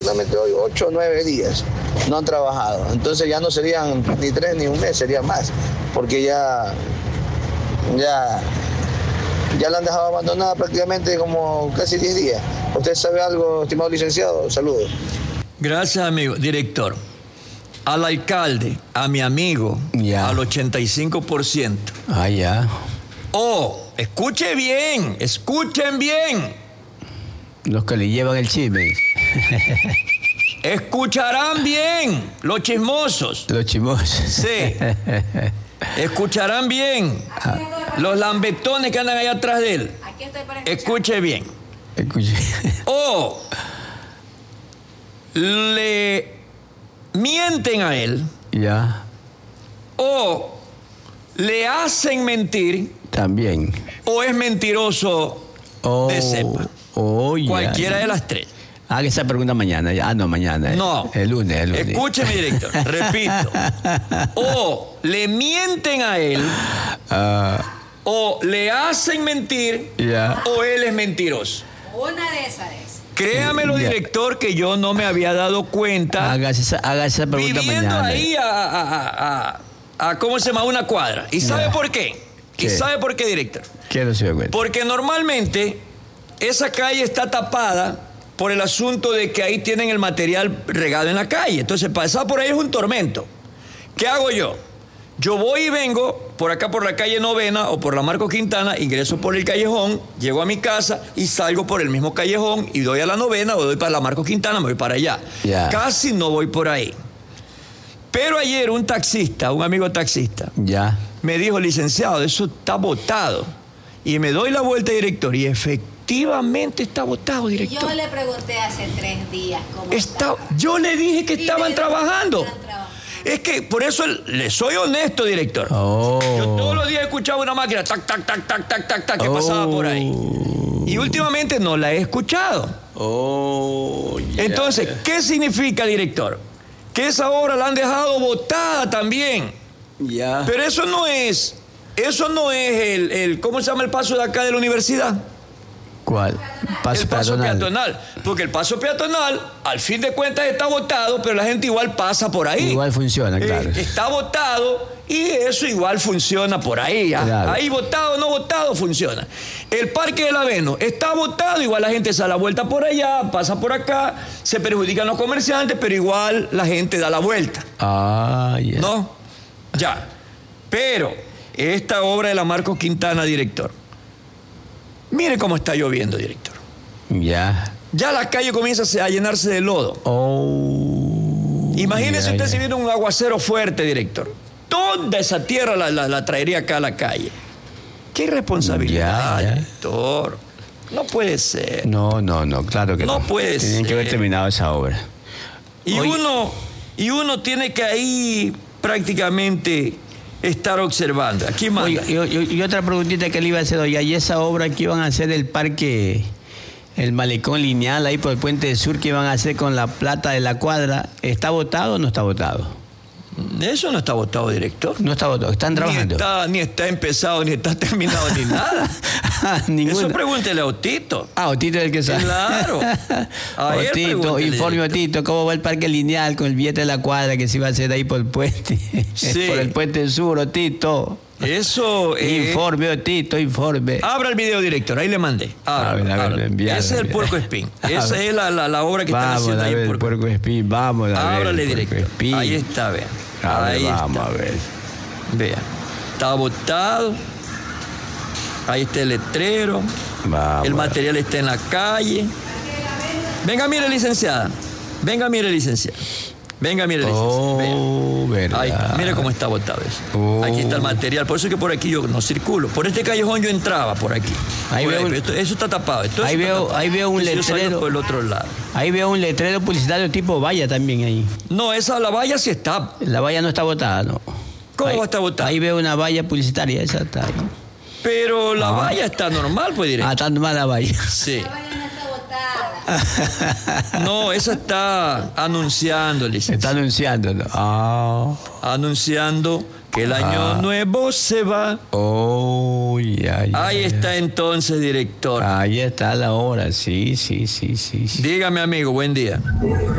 exactamente hoy, 8 o 9 días no han trabajado. Entonces ya no serían ni 3 ni un mes, sería más, porque ya la han dejado abandonada prácticamente como casi 10 días. ¿Usted sabe algo, estimado licenciado? Saludos. Gracias, amigo. Director, al alcalde, a mi amigo, al 85%. Ya. Escuchen bien. Los que le llevan el chisme. Escucharán bien, los chismosos. Los chismosos. Sí. Escucharán bien. Los lambetones que andan allá atrás de él. Escuche bien. Le mienten a él. Ya. O le hacen mentir. También. O es mentiroso de cepa. Cualquiera de las tres. Haga esa pregunta mañana. Mañana. No. El lunes. Escúcheme, director. Repito. O le mienten a él. O le hacen mentir. O él es mentiroso. Una de esas es. Créamelo, director, que yo no me había dado cuenta. Haga esa pregunta viviendo mañana. Ahí a ¿cómo se llama? Una cuadra. ¿Y sabe por qué? ¿Y sabe por qué, director? ¿Qué no se dio cuenta? Porque normalmente esa calle está tapada por el asunto de que ahí tienen el material regado en la calle. Entonces, pasar por ahí es un tormento. ¿Qué hago yo? Yo voy y vengo por acá por la calle Novena o por la Marcos Quintana, ingreso por el callejón, llego a mi casa y salgo por el mismo callejón y doy a la Novena o doy para la Marcos Quintana, me voy para allá. Casi no voy por ahí. Pero ayer un amigo taxista, me dijo, licenciado, eso está botado. Y me doy la vuelta, director, y efectivamente está botado, director. Yo le pregunté hace 3 días cómo estaba. Yo le dije que estaban trabajando. Es que por eso le soy honesto, director. Yo todos los días escuchaba una máquina, tac, tac, tac, tac, tac, tac, tac, que pasaba por ahí. Y últimamente no la he escuchado. Entonces, ¿qué significa, director? Que esa obra la han dejado botada también. Pero eso no es el ¿cómo se llama el paso de acá de la universidad? ¿Cuál? El paso peatonal. Porque el paso peatonal, al fin de cuentas, está botado, pero la gente igual pasa por ahí. Igual funciona, claro. Está botado y eso igual funciona por ahí. Claro. Ahí botado o no botado funciona. El Parque del Aveno está botado, igual la gente se da la vuelta por allá, pasa por acá, se perjudican los comerciantes, pero igual la gente da la vuelta. ¿No? Ya. Pero esta obra de la Marcos Quintana, director, mire cómo está lloviendo, director. Ya la calle comienza a llenarse de lodo. Imagínese usted si viene un aguacero fuerte, director. Toda esa tierra la traería acá a la calle. Qué irresponsabilidad, director. No puede ser. No, claro que no. No puede ser. Tienen que haber terminado esa obra. Y uno tiene que ahí prácticamente estar observando. Aquí manda. Y otra preguntita que le iba a hacer hoy. ¿Y esa obra que iban a hacer del parque, el malecón lineal ahí por el Puente del Sur, que iban a hacer con la plata de la cuadra, ¿está votado o no está votado? Eso no está votado, director. No está votado, están trabajando. Ni está empezado, ni está terminado, ni nada. Eso pregúntele a Otito. Otito es el que sabe. Claro. Otito, informe Otito, ¿cómo va el parque lineal con el billete de la cuadra que se iba a hacer ahí por el puente? Sí. Por el Puente del Sur, Otito. Eso informe, Otito, informe. Abra el video, director, ahí le mandé. Abra. Ese es el Puerco Espín. Esa es la obra que están haciendo ahí. El Puerco Espín, vamos a ver. Ábrale, director. Ahí está, vean. Vamos a ver. Vean. Está botado. Ahí está el letrero. El material está en la calle. Venga, mire, licenciada. Venga, mire, licenciada. Ahí está. Mire cómo está botado eso. Aquí está el material. Por eso es que por aquí yo no circulo. Por este callejón yo entraba por aquí. Eso está tapado. Ahí veo un letrero. Por el otro lado. Ahí veo un letrero publicitario tipo valla también ahí. No, la valla sí está. La valla no está botada, no. ¿Cómo va a estar botada? Ahí veo una valla publicitaria, esa está ahí. Pero la valla está normal, pues directo. Está normal la valla. Sí. No, esa está anunciando, licenciado. Está anunciando, ¿no? Anunciando que el año nuevo se va. Ahí está entonces, director. Ahí está la hora, sí. Dígame, amigo, buen día.